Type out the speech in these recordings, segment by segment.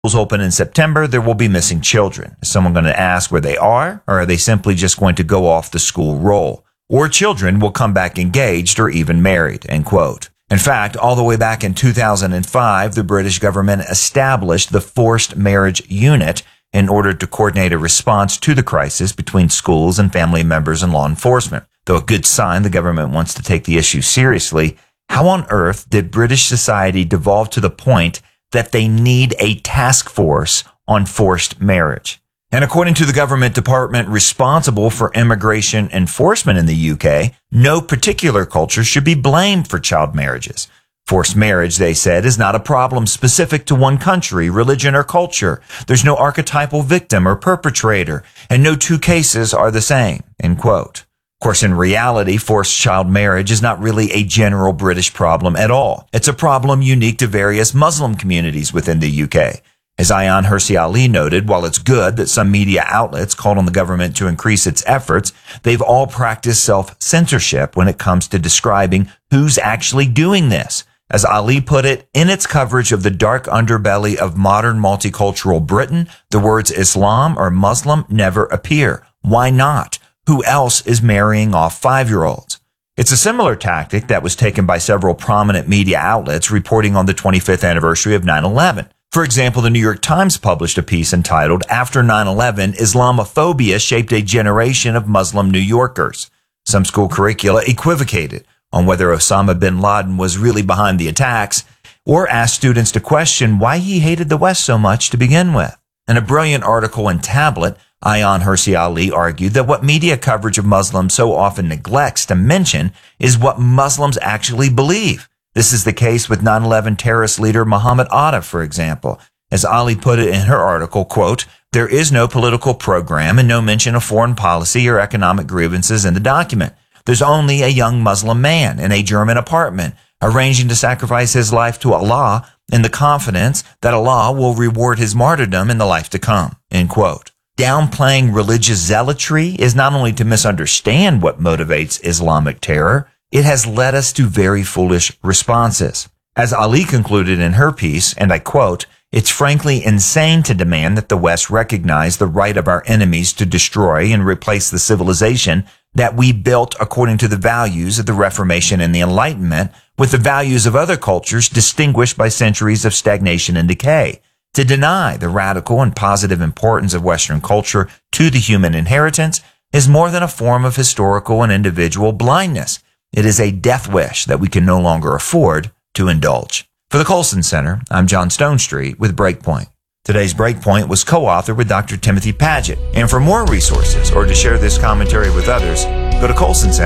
schools open in September, there will be missing children. Is someone going to ask where they are, or are they simply just going to go off the school roll? Or children will come back engaged or even married, end quote. In fact, all the way back in 2005, the British government established the Forced Marriage Unit in order to coordinate a response to the crisis between schools and family members and law enforcement. Though a good sign the government wants to take the issue seriously, how on earth did British society devolve to the point that they need a task force on forced marriage? And according to the government department responsible for immigration enforcement in the UK, no particular culture should be blamed for child marriages. Forced marriage, they said, is not a problem specific to one country, religion, or culture. There's no archetypal victim or perpetrator, and no two cases are the same, end quote. Of course, in reality, forced child marriage is not really a general British problem at all. It's a problem unique to various Muslim communities within the UK. As Ayaan Hirsi Ali noted, while it's good that some media outlets called on the government to increase its efforts, they've all practiced self-censorship when it comes to describing who's actually doing this. As Ali put it, in its coverage of the dark underbelly of modern multicultural Britain, the words Islam or Muslim never appear. Why not? Who else is marrying off 5-year-olds? It's a similar tactic that was taken by several prominent media outlets reporting on the 25th anniversary of 9/11. For example, the New York Times published a piece entitled, "After 9/11, Islamophobia Shaped a Generation of Muslim New Yorkers." Some school curricula equivocated on whether Osama bin Laden was really behind the attacks, or asked students to question why he hated the West so much to begin with. In a brilliant article in Tablet, Ayaan Hirsi Ali argued that what media coverage of Muslims so often neglects to mention is what Muslims actually believe. This is the case with 9/11 terrorist leader Muhammad Atta, for example. As Ali put it in her article, quote, "There is no political program and no mention of foreign policy or economic grievances in the document. There's only a young Muslim man in a German apartment arranging to sacrifice his life to Allah in the confidence that Allah will reward his martyrdom in the life to come," end quote. Downplaying religious zealotry is not only to misunderstand what motivates Islamic terror, it has led us to very foolish responses. As Ali concluded in her piece, and I quote, "It's frankly insane to demand that the West recognize the right of our enemies to destroy and replace the civilization that we built according to the values of the Reformation and the Enlightenment with the values of other cultures distinguished by centuries of stagnation and decay. To deny the radical and positive importance of Western culture to the human inheritance is more than a form of historical and individual blindness. It is a death wish that we can no longer afford to indulge." For the Colson Center, I'm John Stonestreet with Breakpoint. Today's Breakpoint was co-authored with Dr. Timothy Paget. And for more resources or to share this commentary with others, go to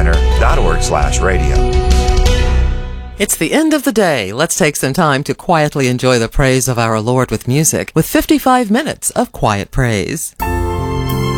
colsoncenter.org/radio. It's the end of the day. Let's take some time to quietly enjoy the praise of our Lord with music with 55 minutes of quiet praise.